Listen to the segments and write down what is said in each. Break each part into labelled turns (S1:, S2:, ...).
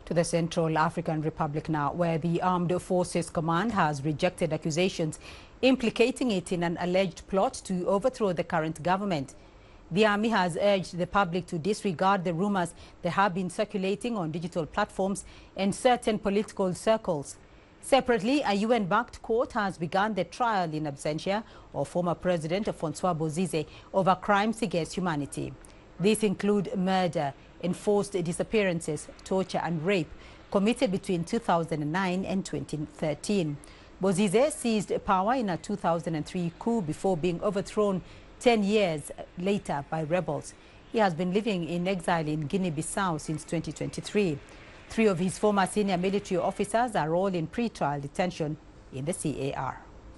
S1: To the Central African Republic now, where the Armed Forces Command has rejected accusations implicating it in an alleged plot to overthrow the current government. The army has urged the public to disregard the rumors that have been circulating on digital platforms and certain political circles. Separately, a UN-backed court has begun the trial in absentia of former President Francois Bozizé over crimes against humanity. These include murder, enforced disappearances, torture and rape committed between 2009 and 2013. Bozizé seized power in a 2003 coup before being overthrown 10 years later by rebels. He has been living in exile in Guinea-Bissau since 2023. 3 of his former senior military officers are all in pre-trial detention in the CAR.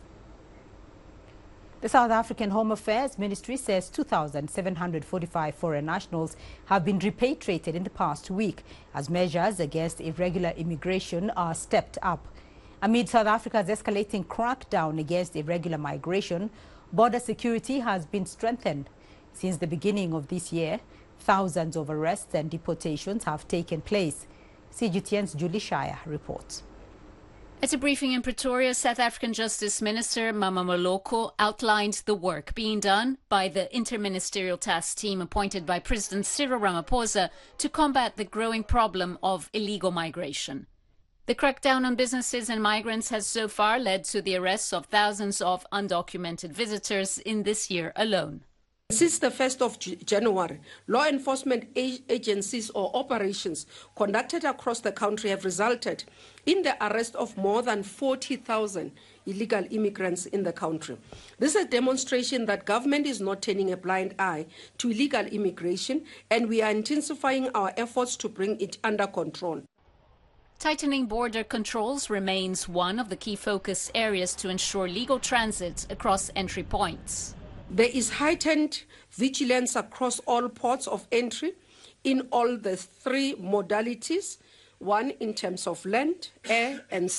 S1: The South African Home Affairs Ministry says 2,745 foreign nationals have been repatriated in the past week as measures against irregular immigration are stepped up. Amid South Africa's escalating crackdown against irregular migration, border security has been strengthened. Since the beginning of this year, thousands of arrests and deportations have taken place. CGTN's Julie Shire reports.
S2: At a briefing in Pretoria, South African Justice Minister Mama Moloko outlined the work being done by the interministerial task team appointed by President Cyril Ramaphosa to combat the growing problem of illegal migration. The crackdown on businesses and migrants has so far led to the arrests of thousands of undocumented visitors in this year alone.
S3: Since the 1st of January, law enforcement agencies or operations conducted across the country have resulted in the arrest of more than 40,000 illegal immigrants in the country. This is a demonstration that government is not turning a blind eye to illegal immigration, and we are intensifying our efforts to bring it under control.
S2: Tightening border controls remains one of the key focus areas to ensure legal transit across entry points.
S3: There is heightened vigilance across all ports of entry in all the 3 modalities, one in terms of land, air and sea.